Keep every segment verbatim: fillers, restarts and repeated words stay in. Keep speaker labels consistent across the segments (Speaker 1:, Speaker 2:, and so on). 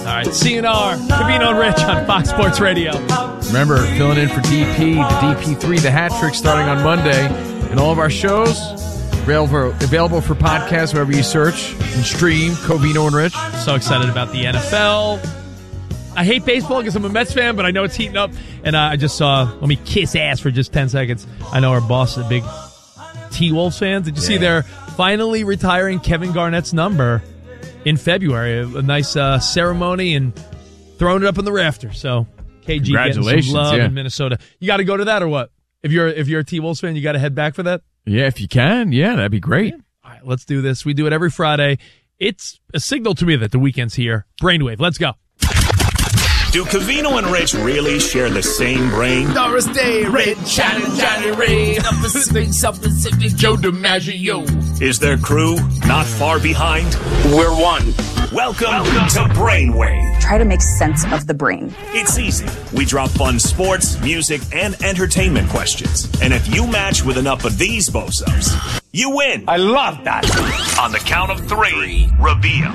Speaker 1: All right, C N R, Covino and Rich on Fox Sports Radio.
Speaker 2: Remember, filling in for D P, the D P three, the hat trick starting on Monday. And all of our shows available, available for podcasts wherever you search and stream Covino and Rich.
Speaker 1: So excited about the N F L. I hate baseball because I'm a Mets fan, but I know it's heating up. And uh, I just saw, let me kiss ass for just ten seconds. I know our boss is a big T-Wolves fan. Did you yeah. see they're finally retiring Kevin Garnett's number in February? A, a nice uh, ceremony and throwing it up in the rafter. So K G getting some love
Speaker 2: yeah.
Speaker 1: in Minnesota. You got to go to that or what? If you're if you're a T-Wolves fan, you got to head back for that?
Speaker 2: Yeah, if you can. Yeah, that'd be great.
Speaker 1: Yeah. All right, let's do this. We do it every Friday. It's a signal to me that the weekend's here. Brainwave, let's go.
Speaker 3: Do Covino and Rich really share the same brain?
Speaker 2: Doris Day, Red, Johnny, Johnny Ray, Pacific, South Pacific, Joe DiMaggio.
Speaker 3: Is their crew not far behind?
Speaker 4: We're one.
Speaker 3: Welcome, Welcome to Brainwave.
Speaker 5: Try to make sense of the brain.
Speaker 3: It's easy. We drop fun sports, music, and entertainment questions. And if you match with enough of these bozos, you win.
Speaker 4: I love that.
Speaker 3: On the count of three, reveal.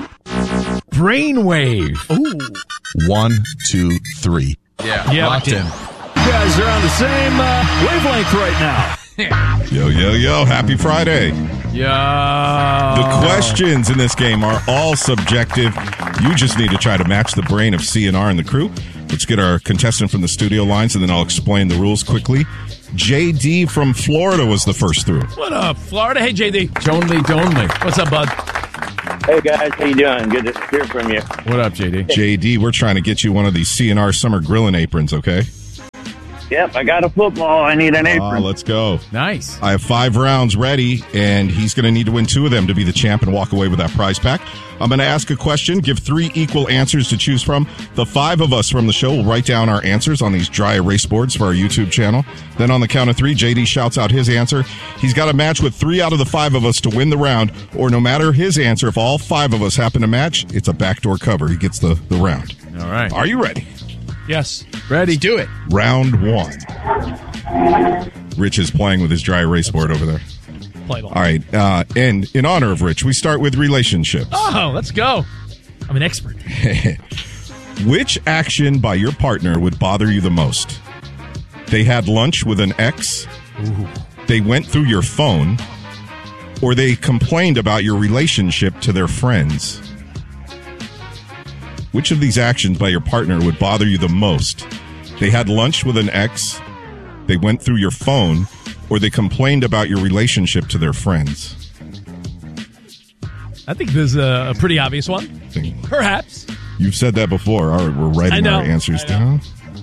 Speaker 2: Brainwave.
Speaker 1: Ooh.
Speaker 6: One, two, three.
Speaker 2: Yeah,
Speaker 1: yeah
Speaker 2: locked in.
Speaker 4: You guys are on the same uh, wavelength right now.
Speaker 6: Yo, yo, yo. Happy Friday.
Speaker 2: Yeah.
Speaker 6: The questions in this game are all subjective. You just need to try to match the brain of C N R and the crew. Let's get our contestant from the studio lines, and then I'll explain the rules quickly. J D from Florida was the first through.
Speaker 1: What up, Florida? Hey, J D.
Speaker 2: Donley, Donley.
Speaker 1: What's up, bud?
Speaker 7: Hey, guys. How you doing? Good to hear from you.
Speaker 2: What up, J D?
Speaker 6: J D, we're trying to get you one of these C N R summer grilling aprons, okay?
Speaker 7: Yep, I got a football. I need an apron.
Speaker 6: Uh, let's go.
Speaker 2: Nice.
Speaker 6: I have five rounds ready, and he's going to need to win two of them to be the champ and walk away with that prize pack. I'm going to ask a question, give three equal answers to choose from. The five of us from the show will write down our answers on these dry erase boards for our YouTube channel. Then on the count of three, J D shouts out his answer. He's got to match with three out of the five of us to win the round, or no matter his answer, if all five of us happen to match, it's a backdoor cover. He gets the, the round.
Speaker 2: All right.
Speaker 6: Are you ready?
Speaker 1: Yes.
Speaker 2: Ready.
Speaker 1: Let's do it.
Speaker 6: Round one. Rich is playing with his dry erase board over there.
Speaker 1: Play ball.
Speaker 6: All right. Uh, and in honor of Rich, we start with relationships.
Speaker 1: Oh, let's go. I'm an expert.
Speaker 6: Which action by your partner would bother you the most? They had lunch with an ex,
Speaker 1: Ooh.
Speaker 6: They went through your phone, or they complained about your relationship to their friends? Which of these actions by your partner would bother you the most? They had lunch with an ex, they went through your phone, or they complained about your relationship to their friends?
Speaker 1: I think this is a, a pretty obvious one. Perhaps.
Speaker 6: You've said that before. All right, we're writing our answers down.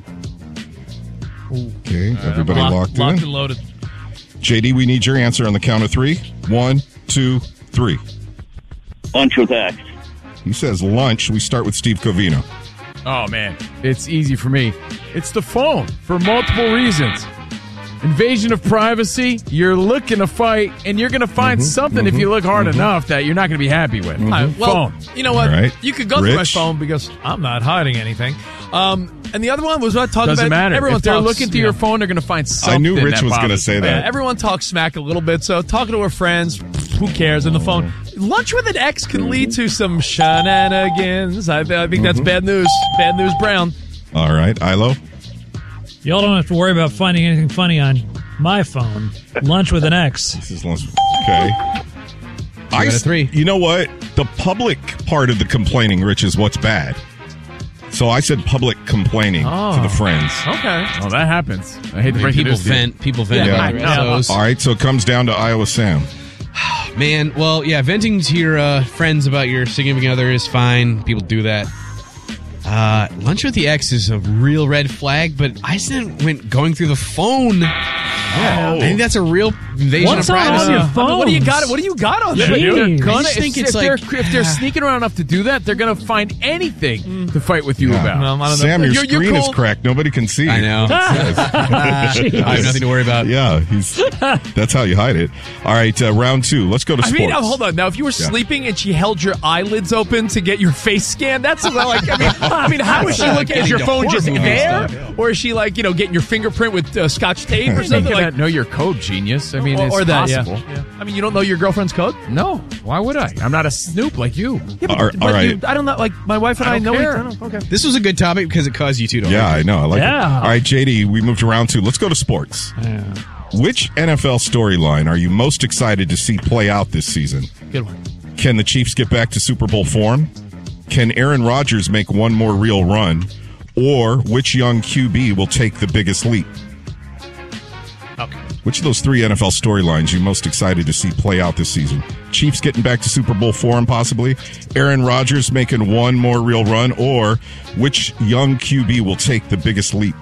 Speaker 6: Okay, everybody
Speaker 1: locked,
Speaker 6: locked in?
Speaker 1: Locked and loaded.
Speaker 6: J D, we need your answer on the count of three. One, two, three.
Speaker 7: Lunch with X.
Speaker 6: He says lunch. We start with Steve Covino.
Speaker 2: Oh, man. It's easy for me. It's the phone for multiple reasons. Invasion of privacy, you're looking to fight, and you're going to find mm-hmm, something mm-hmm, if you look hard mm-hmm. enough that you're not going to be happy with.
Speaker 1: Mm-hmm. Right, well, phone. You know what?
Speaker 6: Right.
Speaker 1: You could go
Speaker 6: Rich?
Speaker 1: through my phone because I'm not hiding anything. Um, and the other one was what talking
Speaker 2: Doesn't
Speaker 1: about.
Speaker 2: matter.
Speaker 1: Everyone
Speaker 2: if they're
Speaker 1: talks,
Speaker 2: looking through
Speaker 1: you know,
Speaker 2: your phone, they're going to find something.
Speaker 6: I knew Rich
Speaker 2: that
Speaker 6: was going to say that.
Speaker 1: Yeah, everyone talks smack a little bit, so talking to her friends, who cares? On the phone. Lunch with an ex can lead to some shenanigans. I, I think that's bad news. Bad news, Brown.
Speaker 6: All right, Ilo.
Speaker 8: Y'all don't have to worry about finding anything funny on my phone. Lunch with an ex.
Speaker 6: This is lunch. Okay. I,
Speaker 2: three.
Speaker 6: You know what? The public part of the complaining, Rich, is what's bad. So I said public complaining
Speaker 1: oh.
Speaker 6: to the friends.
Speaker 1: Okay.
Speaker 2: Oh, that happens. I hate to break
Speaker 9: people
Speaker 2: it to
Speaker 9: vent. People vent
Speaker 1: Yeah,
Speaker 9: about
Speaker 1: yeah.
Speaker 9: themselves.
Speaker 6: All right, so it comes down to Iowa Sam.
Speaker 9: Man, well, yeah, venting to your uh, friends about your significant other is fine. People do that. Uh, lunch with the ex is a real red flag, but I said went going through the phone. Yeah, I think that's a real invasion
Speaker 8: What's
Speaker 9: of
Speaker 8: on
Speaker 9: privacy.
Speaker 8: your
Speaker 1: I mean, what do you got? What do you got on there?
Speaker 8: Jeez.
Speaker 2: Gonna,
Speaker 9: I just
Speaker 2: if,
Speaker 9: think it's
Speaker 2: if
Speaker 9: like-
Speaker 2: they're, if they're sneaking around enough to do that, they're going to find anything to fight with you
Speaker 6: Yeah.
Speaker 2: about.
Speaker 1: Well, I don't
Speaker 6: Sam,
Speaker 1: know.
Speaker 6: your
Speaker 1: You're- you're
Speaker 6: screen is
Speaker 1: cool.
Speaker 6: cracked. Nobody can see.
Speaker 9: I know. I have nothing to worry about.
Speaker 6: Yeah, he's. That's how you hide it. All right, uh, round two. Let's go to
Speaker 1: I
Speaker 6: sports.
Speaker 1: mean, now, hold on. Now, if you were
Speaker 6: Yeah.
Speaker 1: sleeping and she held your eyelids open to get your face scanned, that's like. I mean, I mean, how is she looking? Is your phone just there, or is she like you know getting your fingerprint with uh, Scotch tape or
Speaker 2: You're
Speaker 1: something?
Speaker 2: gonna
Speaker 1: Like,
Speaker 2: know your code, genius. I mean,
Speaker 1: or,
Speaker 2: it's
Speaker 1: or that,
Speaker 2: possible.
Speaker 1: Yeah. yeah. I mean, you don't know your girlfriend's code?
Speaker 2: No. Why would I? I'm not a snoop like you.
Speaker 1: Yeah, but,
Speaker 6: All-
Speaker 1: but
Speaker 6: all right.
Speaker 1: you- I don't know. Like, my wife and
Speaker 2: I
Speaker 1: I,
Speaker 2: don't
Speaker 1: know
Speaker 2: care.
Speaker 1: each other. I don't- Okay.
Speaker 9: This was a good topic because it caused you two to
Speaker 6: Yeah, I
Speaker 9: argue.
Speaker 6: know. I like
Speaker 8: Yeah.
Speaker 6: it. All right, J D, we moved to round two. Let's go to sports.
Speaker 8: Yeah.
Speaker 6: Which N F L storyline are you most excited to see play out this season?
Speaker 1: Good one.
Speaker 6: Can the Chiefs get back to Super Bowl form? Can Aaron Rodgers make one more real run? Or which young Q B will take the biggest leap?
Speaker 1: Okay.
Speaker 6: Which of those three N F L storylines are you most excited to see play out this season? Chiefs getting back to Super Bowl form, possibly. Aaron Rodgers making one more real run, or which young Q B will take the biggest leap?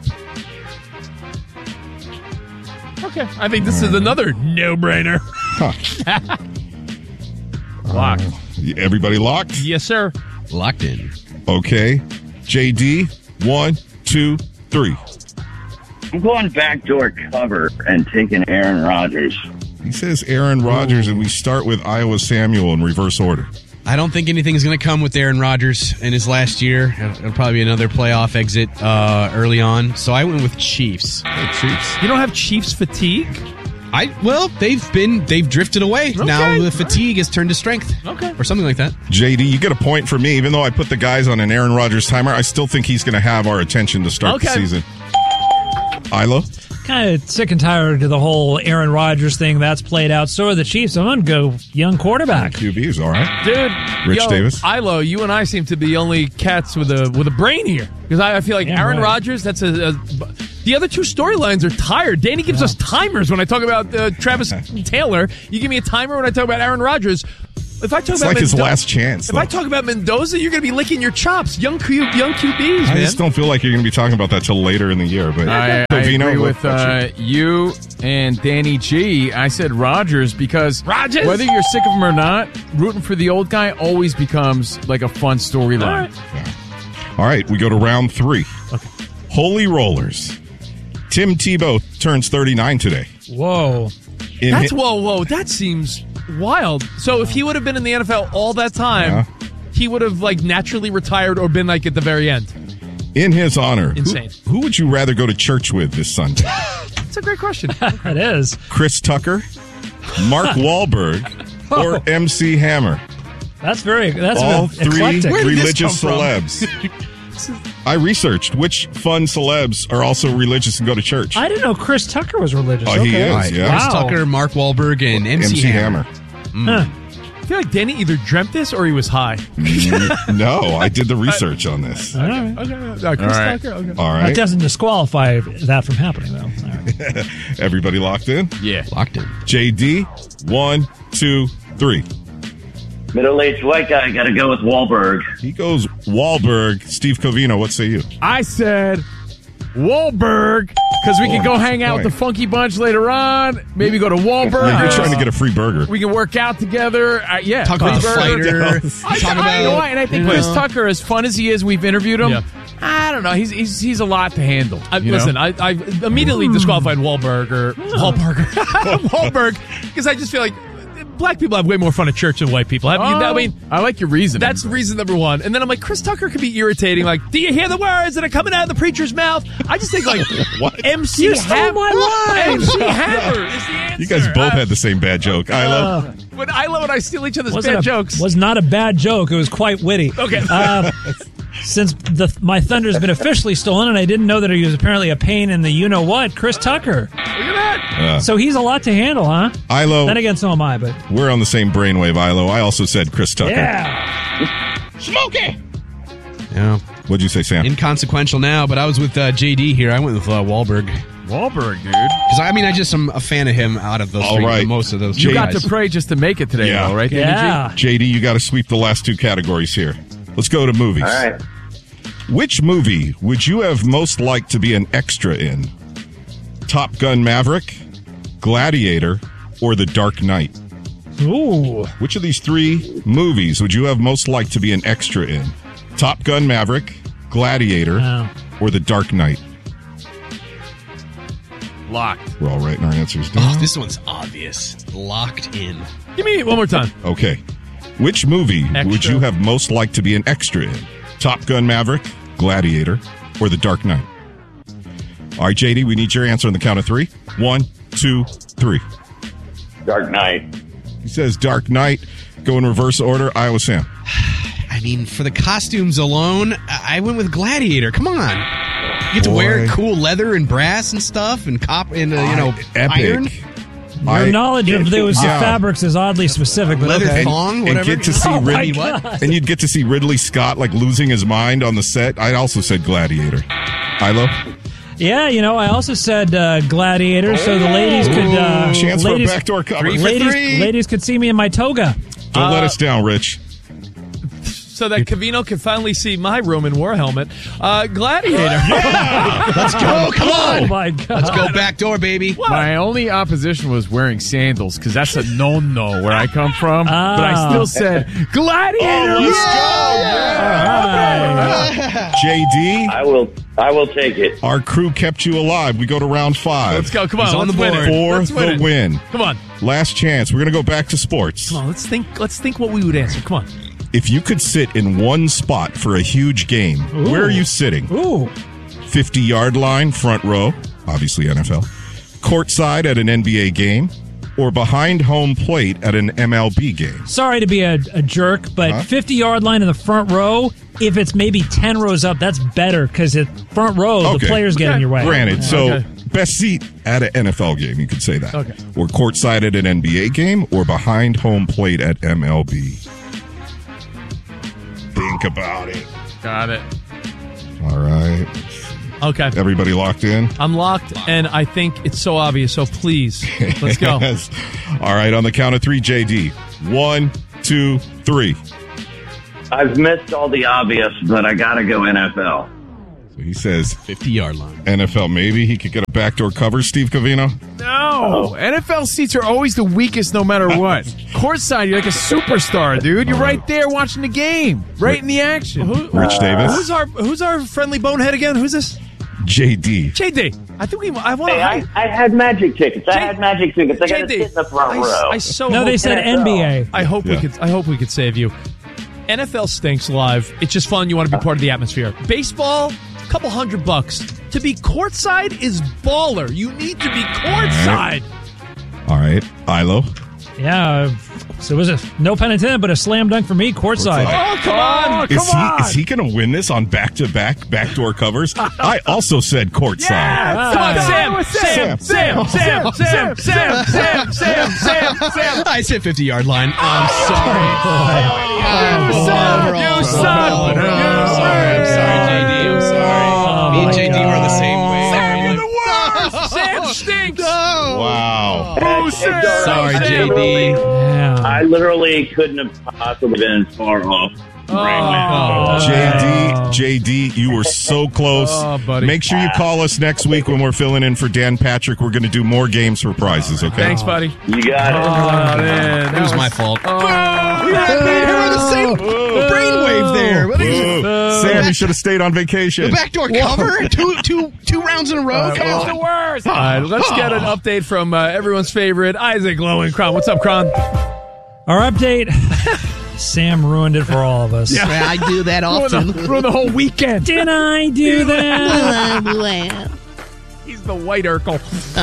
Speaker 1: Okay. I think this is another no-brainer.
Speaker 6: Huh.
Speaker 1: Locked.
Speaker 6: Everybody locked?
Speaker 1: Yes, sir.
Speaker 9: Locked in.
Speaker 6: Okay. J D, one, two, three.
Speaker 7: I'm going backdoor cover and taking Aaron Rodgers.
Speaker 6: He says Aaron Rodgers, and we start with Iowa Samuel in reverse order.
Speaker 9: I don't think anything's going to come with Aaron Rodgers in his last year. It'll probably be another playoff exit uh, early on. So I went with Chiefs.
Speaker 6: Oh, Chiefs.
Speaker 1: You don't have Chiefs fatigue?
Speaker 9: I well, they've been they've drifted away.
Speaker 1: Okay.
Speaker 9: Now the fatigue has turned to strength.
Speaker 1: Okay.
Speaker 9: Or something like that.
Speaker 6: J D, you get a point for me. Even though I put the guys on an Aaron Rodgers timer, I still think he's going to have our attention to start the
Speaker 1: Okay.
Speaker 6: season. Ilo?
Speaker 8: Kind of sick and tired of the whole Aaron Rodgers thing. That's played out. So are the Chiefs. I'm going to go young quarterback.
Speaker 6: Q B is all right.
Speaker 1: Dude,
Speaker 6: Rich
Speaker 1: yo,
Speaker 6: Davis?
Speaker 1: Ilo, you and I seem to be the only cats with a with a brain here because I, I feel like
Speaker 8: Yeah,
Speaker 1: Aaron
Speaker 8: right.
Speaker 1: Rodgers. That's a, a. The other two storylines are tired. Danny gives us timers when I talk about uh, Travis Taylor. You give me a timer when I talk about Aaron Rodgers. If I talk
Speaker 6: It's
Speaker 1: about
Speaker 6: like his
Speaker 1: Mendo-
Speaker 6: last chance.
Speaker 1: If
Speaker 6: though.
Speaker 1: I talk about Mendoza, you're going to be licking your chops. Young Q, young Q Bs,
Speaker 6: I
Speaker 1: man.
Speaker 6: just don't feel like you're going to be talking about that till later in the year. But
Speaker 2: I, I
Speaker 6: Covino,
Speaker 2: agree
Speaker 6: what
Speaker 2: with
Speaker 6: about
Speaker 2: uh, you and Danny G. I said Rodgers because
Speaker 1: Rodgers?
Speaker 2: whether you're sick of him or not, rooting for the old guy always becomes like a fun storyline.
Speaker 6: All right, we go to round three. Okay. Holy Rollers. Tim Tebow turns thirty-nine today.
Speaker 8: Whoa.
Speaker 6: In
Speaker 1: That's
Speaker 6: hi-
Speaker 1: whoa, whoa. That seems wild. So if he would have been in the N F L all that time,
Speaker 6: Yeah.
Speaker 1: he would have like naturally retired or been like at the very end.
Speaker 6: In his honor, who-
Speaker 1: Insane.
Speaker 6: Who, would you rather go to church with this Sunday?
Speaker 1: That's a great question.
Speaker 8: That is.
Speaker 6: Chris Tucker, Mark Wahlberg, or M C Hammer?
Speaker 8: That's very, that's
Speaker 6: All
Speaker 8: a-
Speaker 6: three
Speaker 8: eclectic.
Speaker 1: Where did this
Speaker 6: religious
Speaker 1: come from?
Speaker 6: celebs. I researched which fun celebs are also religious and go to church.
Speaker 8: I didn't know Chris Tucker was religious.
Speaker 6: Oh, he
Speaker 8: Okay.
Speaker 6: is, yeah.
Speaker 9: Chris
Speaker 8: Wow.
Speaker 9: Tucker, Mark Wahlberg, and M C,
Speaker 6: M C
Speaker 9: Hammer.
Speaker 6: Hammer.
Speaker 8: Huh.
Speaker 1: I feel like Danny either dreamt this or he was high.
Speaker 6: No, I did the research on this.
Speaker 8: All right.
Speaker 1: Okay, uh, Chris
Speaker 2: All right.
Speaker 1: Tucker. Okay.
Speaker 6: All
Speaker 8: That
Speaker 6: right.
Speaker 8: doesn't disqualify that from happening, though. All right.
Speaker 6: Everybody locked in?
Speaker 2: Yeah.
Speaker 9: Locked in.
Speaker 6: J D, one, two, three.
Speaker 7: Middle-aged white guy, got to go with Wahlberg.
Speaker 6: He goes Wahlberg. Steve Covino, what say you?
Speaker 2: I said Wahlberg because we can
Speaker 6: Oh,
Speaker 2: go
Speaker 6: that's
Speaker 2: hang
Speaker 6: a
Speaker 2: out with
Speaker 6: point.
Speaker 2: the Funky Bunch later on. Maybe go to Wahlberg.
Speaker 6: You're trying to get a free burger.
Speaker 2: We can work out together. Uh, yeah,
Speaker 9: Talk about the
Speaker 2: Pittsburgh.
Speaker 9: fighter.
Speaker 2: I,
Speaker 9: Talk
Speaker 2: I,
Speaker 9: about
Speaker 2: you know what? And I think
Speaker 9: you
Speaker 2: Chris
Speaker 9: know.
Speaker 2: Tucker, as fun as he is, we've interviewed him.
Speaker 1: Yeah.
Speaker 2: I don't know. He's he's he's a lot to handle.
Speaker 1: I,
Speaker 2: you
Speaker 1: listen,
Speaker 2: know?
Speaker 1: I, I immediately disqualified Wahlberg or Wahlberg, Wahlberg, because I just feel like black people have way more fun at church than white people. I mean,
Speaker 2: Oh,
Speaker 1: I mean,
Speaker 2: I like your reason.
Speaker 1: that's reason number one. And then I'm like, Chris Tucker could be irritating. Like, do you hear the words that are coming out of the preacher's mouth? I just think like
Speaker 6: What?
Speaker 1: M C
Speaker 8: You stole
Speaker 1: Hammer.
Speaker 8: my line.
Speaker 1: M C Hammer is the answer.
Speaker 6: You guys both had the same bad joke. I love.
Speaker 1: Uh, when Ilo and I steal each other's
Speaker 8: Wasn't
Speaker 1: bad
Speaker 8: a,
Speaker 1: jokes.
Speaker 8: Was not a bad joke. It was quite witty.
Speaker 1: Okay.
Speaker 8: Uh, since the my thunder's been officially stolen, and I didn't know that he was apparently a pain in the you know what, Chris Tucker.
Speaker 1: Look at that.
Speaker 6: Uh,
Speaker 8: So he's a lot to handle, huh?
Speaker 6: Ilo,
Speaker 8: Then again, so am I. But
Speaker 6: we're on the same brainwave, Ilo. I also said Chris Tucker.
Speaker 8: yeah,
Speaker 9: Yeah.
Speaker 6: What'd you say, Sam?
Speaker 9: Inconsequential now, but I was with uh, J D here. I went with uh, Wahlberg.
Speaker 2: Wahlberg, dude.
Speaker 9: Because, I mean, I just am a fan of him out of those
Speaker 6: All
Speaker 9: three,
Speaker 6: right.
Speaker 9: most of those
Speaker 6: You
Speaker 2: You got
Speaker 9: guys.
Speaker 2: to pray just to make it today,
Speaker 6: Yeah.
Speaker 2: though, right? Danny G?
Speaker 8: yeah.
Speaker 6: J D, you got to sweep the last two categories here. Let's go to movies.
Speaker 7: All right.
Speaker 6: Which movie would you have most liked to be an extra in? Top Gun Maverick, Gladiator, or The Dark Knight?
Speaker 8: Ooh,
Speaker 6: Which of these three movies would you have most liked to be an extra in? Top Gun Maverick, Gladiator,
Speaker 8: Oh.
Speaker 6: or The Dark Knight?
Speaker 2: Locked.
Speaker 6: We're all writing our answers down.
Speaker 9: Oh, this one's obvious. Locked in.
Speaker 1: Give me it one more time.
Speaker 6: Okay. Which movie would
Speaker 1: Extra.
Speaker 6: you have most liked to be an extra in? Top Gun Maverick, Gladiator, or The Dark Knight? All right, J D, we need your answer on the count of three. One, two, three.
Speaker 7: Dark Knight.
Speaker 6: He says Dark Knight. Go in reverse order. Iowa Sam.
Speaker 9: I mean, for the costumes alone, I went with Gladiator. Come on. You get to
Speaker 6: Boy.
Speaker 9: wear cool leather and brass and stuff and cop and, uh, you know,
Speaker 6: Epic.
Speaker 9: iron.
Speaker 8: Your
Speaker 6: I-
Speaker 8: knowledge of those
Speaker 6: Yeah.
Speaker 8: fabrics is oddly specific, but
Speaker 9: Leather
Speaker 8: okay.
Speaker 9: thong,
Speaker 6: and
Speaker 9: whatever.
Speaker 6: get to see
Speaker 8: Oh, my
Speaker 6: Ridley,
Speaker 8: God.
Speaker 6: and you'd get to see Ridley Scott like losing his mind on the set. I also said Gladiator. Ilo,
Speaker 8: Yeah, you know, I also said uh, Gladiator, so the ladies could uh,
Speaker 6: chance
Speaker 8: ladies,
Speaker 6: for a backdoor cover.
Speaker 9: Three for
Speaker 8: ladies,
Speaker 9: three.
Speaker 8: ladies could see me in my toga.
Speaker 6: Don't let
Speaker 1: Uh,
Speaker 6: us down, Rich.
Speaker 1: So that Cavino can finally see my Roman war helmet. Uh, Gladiator.
Speaker 9: Let's go. Come
Speaker 8: Oh
Speaker 9: on.
Speaker 8: my God!
Speaker 9: Let's go backdoor, baby.
Speaker 2: My only opposition was wearing sandals because that's a no-no where I come from.
Speaker 8: Ah.
Speaker 2: But I still said Gladiator.
Speaker 6: J D,
Speaker 7: I will. I will take it.
Speaker 6: our crew kept you alive. We go to round five.
Speaker 1: Let's go. Come on.
Speaker 9: He's on
Speaker 1: let's
Speaker 9: the
Speaker 1: win
Speaker 9: board.
Speaker 1: it.
Speaker 6: For
Speaker 1: Let's win
Speaker 6: the
Speaker 1: it.
Speaker 6: win.
Speaker 1: Come on.
Speaker 6: Last chance. We're going to go back to sports.
Speaker 1: Come on. Let's think. Let's think what we would answer. Come on.
Speaker 6: If you could sit in one spot for a huge game, where are you sitting?
Speaker 8: Ooh,
Speaker 6: fifty-yard line, front row, obviously N F L, courtside at an N B A game, or behind home plate at an M L B game?
Speaker 8: sorry to be a, a jerk, but
Speaker 6: Huh?
Speaker 8: fifty-yard line in the front row. If it's maybe ten rows up, that's better because the front row,
Speaker 6: Okay.
Speaker 8: the players get in your way.
Speaker 6: Granted, so
Speaker 1: Okay.
Speaker 6: best seat at an N F L game, you could say that.
Speaker 1: Okay.
Speaker 6: Or courtside at an N B A game, or behind home plate at M L B. Think about it.
Speaker 2: Got it.
Speaker 6: All right.
Speaker 1: Okay.
Speaker 6: Everybody locked in?
Speaker 1: I'm locked, and I think it's so obvious. So please, let's go.
Speaker 6: Yes. All right, on the count of three, J D. One, two, three.
Speaker 7: I've missed all the obvious, but I gotta go N F L.
Speaker 6: So he says
Speaker 9: fifty-yard line.
Speaker 6: N F L, maybe he could get a backdoor cover, Steve Covino.
Speaker 2: No. N F L seats are always the weakest no matter what. Courtside, you're like a superstar, dude. You're right there watching the game, right in the action.
Speaker 6: Rich Davis.
Speaker 1: Who's our Who's our friendly bonehead again? Who's this?
Speaker 6: J D.
Speaker 1: J D. I think we. I want.
Speaker 7: Hey, I, I had magic tickets. I
Speaker 1: J-
Speaker 7: had magic tickets. I gotta
Speaker 1: J D.
Speaker 7: sit in the front
Speaker 1: I,
Speaker 7: row.
Speaker 1: I so
Speaker 8: No,
Speaker 1: hope
Speaker 8: they said N B A.
Speaker 1: I hope we
Speaker 6: Yeah.
Speaker 1: could. I hope we could save you. N F L stinks live. It's just fun. You want to be part of the atmosphere. Baseball, a couple hundred bucks. To be courtside is baller. You need to be courtside.
Speaker 6: All right. Ilo.
Speaker 8: Yeah, so it was a no pun intended, but a slam dunk for me, courtside.
Speaker 6: Courtside.
Speaker 1: Oh, come on.
Speaker 6: Is he is he going to win this on back to back backdoor covers? I also said courtside.
Speaker 1: Yeah. Come on, Sam. Sam. Sam. Sam. Sam. Sam. Sam. Sam. Sam. Sam. Sam.
Speaker 9: I said fifty-yard line. I'm sorry.
Speaker 1: You suck. You suck.
Speaker 9: I'm sorry. I'm sorry, J D. I'm sorry. Me and J D were the same way.
Speaker 1: Sam, you're the worst. Sam stinks.
Speaker 6: Wow.
Speaker 9: Sorry, J D.
Speaker 8: Yeah.
Speaker 7: I literally couldn't have possibly been as far off. right now.
Speaker 6: J D, J D, you were so close.
Speaker 1: Oh, buddy.
Speaker 6: Make sure you call us next week when we're filling in for Dan Patrick. We're going to do more games for prizes, okay?
Speaker 1: Thanks, buddy.
Speaker 7: You got it.
Speaker 1: Oh, man.
Speaker 9: It was my fault.
Speaker 1: Oh.
Speaker 9: We were the same brainwave there. What is it?
Speaker 6: Whoa. Sam, you should have stayed on vacation.
Speaker 9: The backdoor cover? two, two, two rounds in a row? Come on.
Speaker 1: worst. All right, let's get an update from uh, everyone's favorite, Isaac Lowenkron. What's up, Kron?
Speaker 8: Our update. Sam ruined it for all of us.
Speaker 9: Yeah, I do that often.
Speaker 2: Ruin the whole weekend.
Speaker 8: Did I do that?
Speaker 1: He's the white Urkel.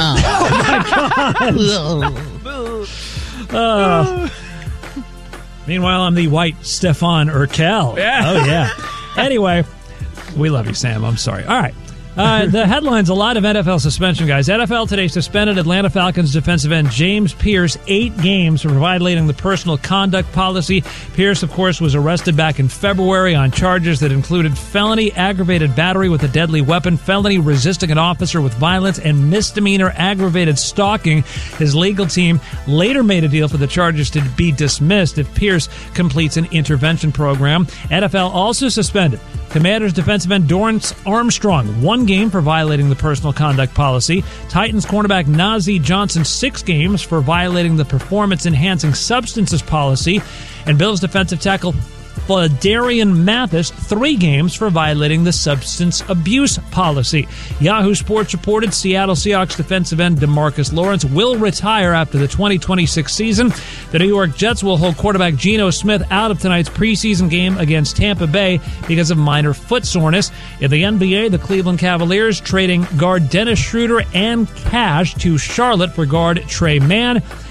Speaker 8: Uh, meanwhile, I'm the white Stefan Urkel.
Speaker 1: Yeah.
Speaker 8: Oh, yeah. Anyway, we love you, Sam. I'm sorry. All right. Uh, the headlines, a lot of N F L suspension, guys. N F L today suspended Atlanta Falcons defensive end James Pierce eight games for violating the personal conduct policy. Pierce, of course, was arrested back in February on charges that included felony aggravated battery with a deadly weapon, felony resisting an officer with violence, and misdemeanor aggravated stalking. His legal team later made a deal for the charges to be dismissed if Pierce completes an intervention program. N F L also suspended Commanders defensive end Dorrance Armstrong, one game for violating the personal conduct policy. Titans cornerback Najee Johnson, six games for violating the performance-enhancing substances policy. And Bills defensive tackle Darian Mathis, three games for violating the substance abuse policy. Yahoo Sports reported Seattle Seahawks defensive end DeMarcus Lawrence will retire after the twenty twenty-six season. The New York Jets will hold quarterback Geno Smith out of tonight's preseason game against Tampa Bay because of minor foot soreness. In the N B A, the Cleveland Cavaliers trading guard Dennis Schroeder and cash to Charlotte for guard Trey Mann.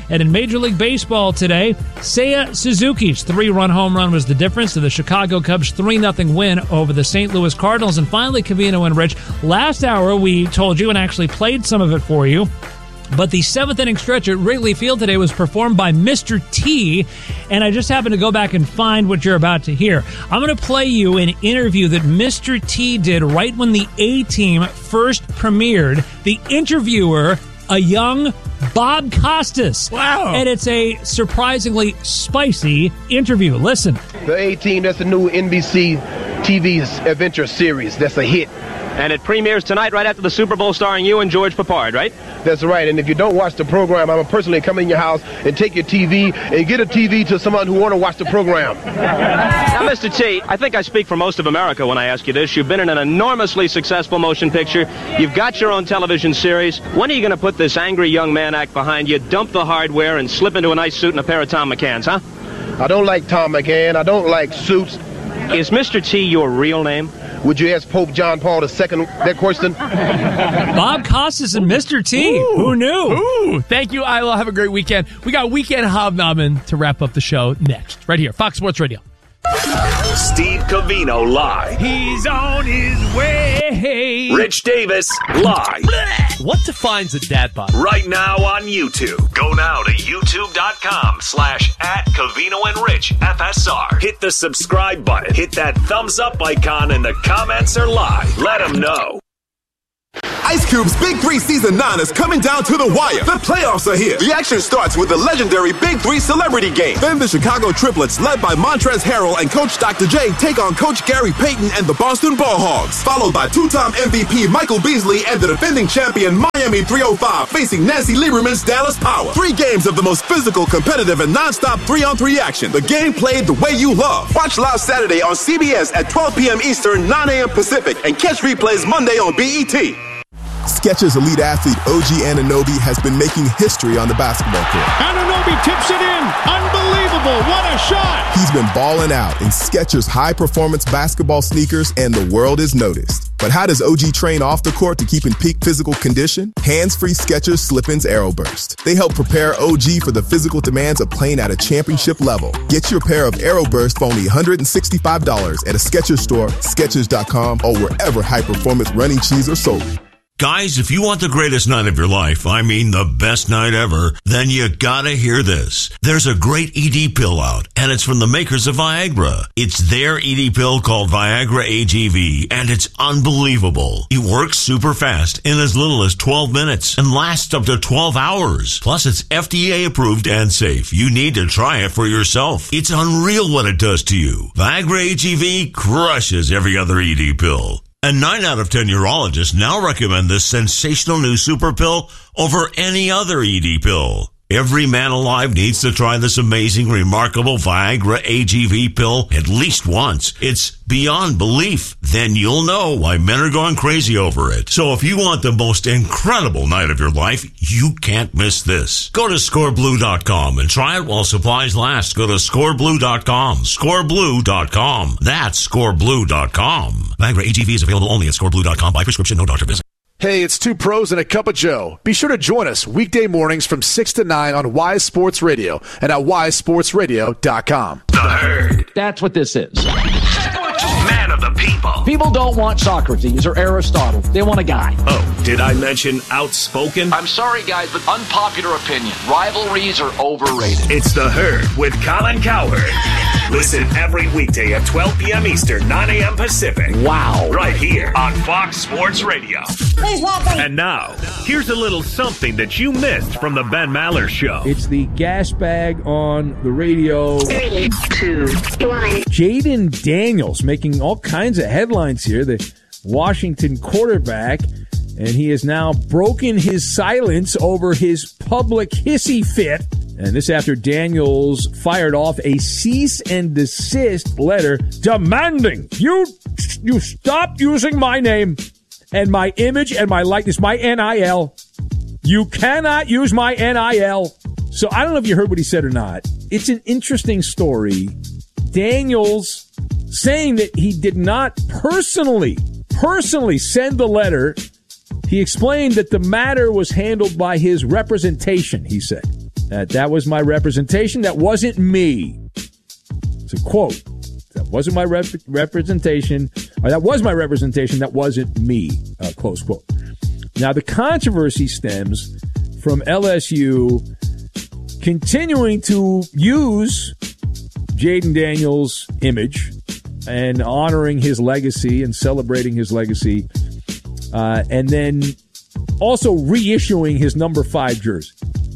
Speaker 8: And in Major League Baseball today, Seiya Suzuki's three-run home run was the difference to the Chicago Cubs' three nothing win over the Saint Louis Cardinals. And finally, Covino and Rich, last hour we told you and actually played some of it for you, but the seventh inning stretch at Wrigley Field today was performed by Mister T, and I just happened to go back and find what you're about to hear. I'm going to play you an interview that Mister T did right when the A-Team first premiered. The interviewer, a young Bob Costas.
Speaker 1: Wow.
Speaker 8: And it's a surprisingly spicy interview. Listen.
Speaker 10: The A-Team, that's the new N B C T V's adventure series. That's a hit.
Speaker 11: And it premieres tonight right after the Super Bowl starring you and George Papard, right?
Speaker 10: That's right. And if you don't watch the program, I'm going to personally come in your house and take your T V and get a T V to someone who want to watch the program.
Speaker 11: Now, Mister T, I think I speak for most of America when I ask you this. You've been in an enormously successful motion picture. You've got your own television series. When are you going to put this angry young man act behind you, dump the hardware, and slip into a nice suit and a pair of Tom McCanns, huh?
Speaker 10: I don't like Tom McCann. I don't like suits.
Speaker 11: Is Mister T your real name?
Speaker 10: Would you ask Pope John Paul the Second that question?
Speaker 8: Bob Costas and Mister T.
Speaker 1: Ooh.
Speaker 8: Who knew?
Speaker 1: Ooh. Thank you, Isla. Have a great weekend. We got Weekend Hobnobbing to wrap up the show next, right here, Fox Sports Radio.
Speaker 3: Steve Covino live.
Speaker 1: He's on his way.
Speaker 3: Rich Davis live.
Speaker 1: What defines a dad bod?
Speaker 3: Right now on YouTube. Go now to youtube.com slash at Covino and Rich F S R. Hit the subscribe button. Hit that thumbs up icon and the comments are live. Let them know.
Speaker 12: Ice Cube's Big Three Season nine is coming down to the wire. The playoffs are here. The action starts with the legendary Big Three Celebrity Game. Then the Chicago Triplets, led by Montrezl Harrell and Coach Doctor J, take on Coach Gary Payton and the Boston Ball Hogs. Followed by two-time M V P Michael Beasley and the defending champion Miami three oh five facing Nancy Lieberman's Dallas Power. Three games of the most physical, competitive, and non-stop three-on-three action. The game played the way you love. Watch live Saturday on C B S at twelve p.m. Eastern, nine a.m. Pacific, and catch replays Monday on B E T.
Speaker 13: Skechers elite athlete O G Anunoby has been making history on the basketball court.
Speaker 14: Anunoby tips it in. Unbelievable. What a shot.
Speaker 13: He's been balling out in Skechers high-performance basketball sneakers, and the world is noticed. But how does O G train off the court to keep in peak physical condition? Hands-free Skechers Slip-ins Aeroburst. They help prepare O G for the physical demands of playing at a championship level. Get your pair of Aeroburst for only one hundred sixty-five dollars at a Skechers store, Skechers dot com, or wherever high-performance running shoes are sold.
Speaker 15: Guys, if you want the greatest night of your life, I mean the best night ever, then you gotta hear this. There's a great E D pill out, and it's from the makers of Viagra. It's their E D pill called Viagra A G V, and it's unbelievable. It works super fast in as little as twelve minutes and lasts up to twelve hours. Plus, it's F D A approved and safe. You need to try it for yourself. It's unreal what it does to you. Viagra A G V crushes every other E D pill. And nine out of ten urologists now recommend this sensational new super pill over any other E D pill. Every man alive needs to try this amazing, remarkable Viagra A G V pill at least once. It's beyond belief. Then you'll know why men are going crazy over it. So if you want the most incredible night of your life, you can't miss this. Go to score blue dot com and try it while supplies last. Go to score blue dot com. score blue dot com. That's score blue dot com. Viagra A G V is available only at score blue dot com by prescription, no doctor visit.
Speaker 16: Hey, it's Two Pros and a Cup of Joe. Be sure to join us weekday mornings from six to nine on Wise Sports Radio and at wise sports radio dot com.
Speaker 3: The Herd.
Speaker 17: That's what this is.
Speaker 3: Man of the people.
Speaker 17: People don't want Socrates or Aristotle. They want a guy.
Speaker 3: Oh, did I mention outspoken?
Speaker 17: I'm sorry, guys, but unpopular opinion. Rivalries are overrated.
Speaker 3: It's The Herd with Colin Cowherd. Listen every weekday at twelve p.m. Eastern, nine a.m. Pacific.
Speaker 17: Wow.
Speaker 3: Right here on Fox Sports Radio.
Speaker 18: Please welcome.
Speaker 19: And now, here's a little something that you missed from the Ben Maller Show.
Speaker 20: It's the gas bag on the radio.
Speaker 18: Three, two, one.
Speaker 20: Jaden Daniels making all kinds of headlines here. The Washington quarterback. And he has now broken his silence over his public hissy fit. And this after Daniels fired off a cease and desist letter demanding you you stop using my name and my image and my likeness, my N I L. You cannot use my N I L. So I don't know if you heard what he said or not. It's an interesting story. Daniels saying that he did not personally, personally send the letter. He explained that the matter was handled by his representation, he said. Uh, that was my representation. That wasn't me. It's a quote. That wasn't my rep- representation. Or that was my representation. That wasn't me. Uh, close quote. Now, the controversy stems from L S U continuing to use Jaden Daniels' image and honoring his legacy and celebrating his legacy, uh, and then also reissuing his number five jersey.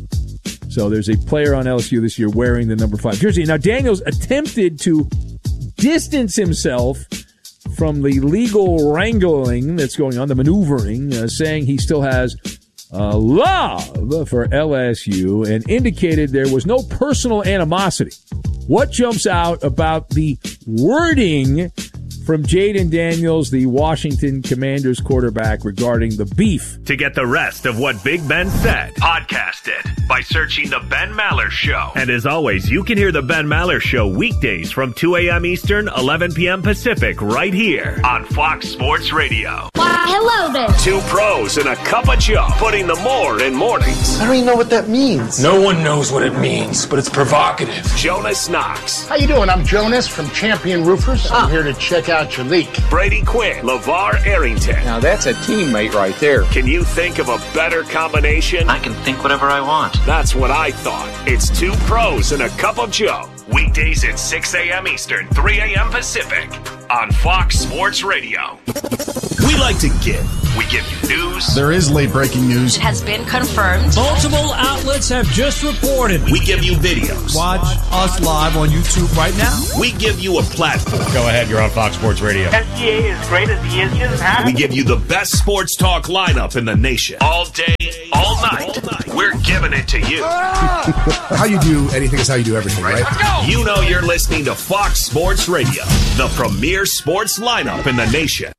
Speaker 20: So there's a player on L S U this year wearing the number five jersey. Now, Daniels attempted to distance himself from the legal wrangling that's going on, the maneuvering, uh, saying he still has uh, love for L S U and indicated there was no personal animosity. What jumps out about the wording from Jaden Daniels, the Washington Commanders quarterback, regarding the beef?
Speaker 19: To get the rest of what Big Ben said, podcast it by searching The Ben Maller Show. And as always, you can hear The Ben Maller Show weekdays from two a.m. Eastern, eleven p.m. Pacific, right here on Fox Sports Radio.
Speaker 18: Why, hello there.
Speaker 19: Two pros and a cup of Joe, putting the more in mornings.
Speaker 21: I don't even know what that means. No one knows what it means, but it's provocative.
Speaker 19: Jonas Knox.
Speaker 22: How you doing? I'm Jonas from Champion Roofers. I'm here to check out your leak.
Speaker 19: Brady Quinn. LeVar Arrington.
Speaker 21: Now that's a teammate right there.
Speaker 19: Can you think of a better combination?
Speaker 23: I can think whatever I want.
Speaker 19: That's what I thought. It's two pros and a cup of Joe. Weekdays at six a.m. Eastern, three a.m. Pacific on Fox Sports Radio. We like to give. We give you news.
Speaker 24: There is late breaking news.
Speaker 18: It has been confirmed.
Speaker 8: Multiple outlets have just reported.
Speaker 19: We give you videos.
Speaker 24: Watch us live on YouTube right now.
Speaker 19: We give you a platform.
Speaker 25: Go ahead, you're on Fox Sports Radio.
Speaker 26: S G A is great as he is just happy.
Speaker 19: We give you the best sports talk lineup in the nation. All day, all night. All night. We're giving it to you.
Speaker 24: How you do anything is how you do everything, right?
Speaker 19: Let's go. You know you're listening to Fox Sports Radio, the premier sports lineup in the nation.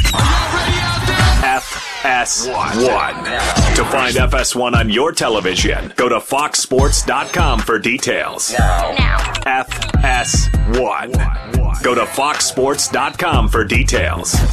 Speaker 19: F S one. To find F S one on your television, go to fox sports dot com for details.
Speaker 18: Now.
Speaker 19: F S one. Go to fox sports dot com for details.